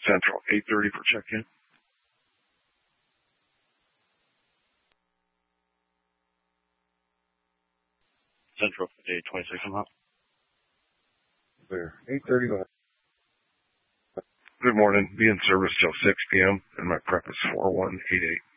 Central, 8:30 for check-in. Central, day 26, I'm out. There, 8:30, go ahead. Good morning. Be in service till 6 p.m. and my prep is 4188.